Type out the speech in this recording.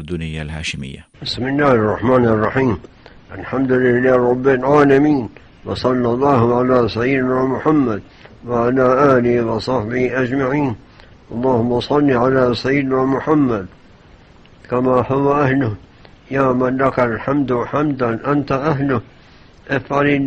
الأردنية الهاشمية. بسم الله الرحمن الرحيم. الحمد لله رب العالمين، وصلى الله على سيدنا محمد وعلى آله وصحبه أجمعين. اللهم صل على سيدنا محمد كما هو أهله، يا من لك الحمد حمدا أنت أهله. افعل